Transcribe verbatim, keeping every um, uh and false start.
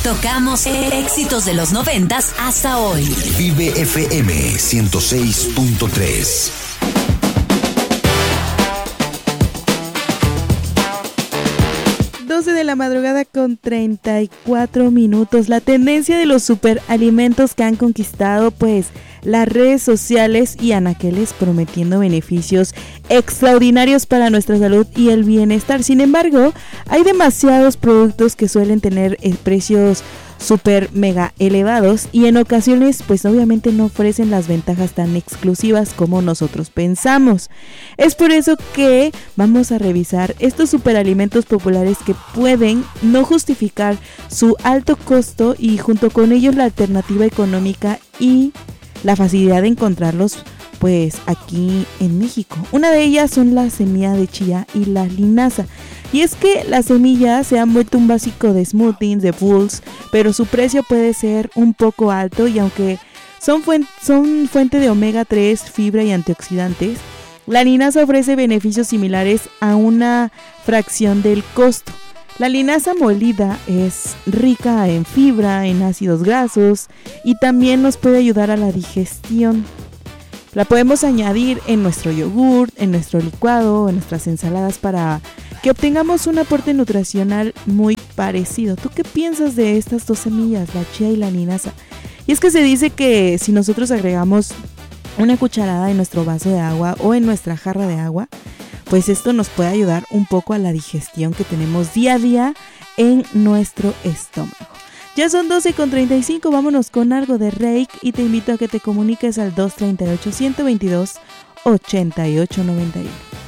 Tocamos éxitos de los noventas hasta hoy. Vive F M ciento seis punto tres. doce de la madrugada con treinta y cuatro minutos. La tendencia de los superalimentos que han conquistado pues las redes sociales y anaqueles prometiendo beneficios extraordinarios para nuestra salud y el bienestar. Sin embargo, hay demasiados productos que suelen tener eh, precios super mega elevados y en ocasiones pues obviamente no ofrecen las ventajas tan exclusivas como nosotros pensamos. Es por eso que vamos a revisar estos superalimentos populares que pueden no justificar su alto costo y junto con ellos la alternativa económica y la facilidad de encontrarlos pues aquí en México. Una de ellas son la semilla de chía y la linaza. Y es que las semillas se han vuelto un básico de smoothies, de bowls, pero su precio puede ser un poco alto y aunque son, fuen- son fuente de omega tres, fibra y antioxidantes, la linaza ofrece beneficios similares a una fracción del costo. La linaza molida es rica en fibra, en ácidos grasos y también nos puede ayudar a la digestión. La podemos añadir en nuestro yogur, en nuestro licuado, en nuestras ensaladas para que obtengamos un aporte nutricional muy parecido. ¿Tú qué piensas de estas dos semillas, la chía y la linaza? Y es que se dice que si nosotros agregamos una cucharada en nuestro vaso de agua o en nuestra jarra de agua, pues esto nos puede ayudar un poco a la digestión que tenemos día a día en nuestro estómago. Ya son doce con treinta y cinco, vámonos con algo de Reik y te invito a que te comuniques al dos tres ocho, uno dos dos, ocho ocho nueve uno.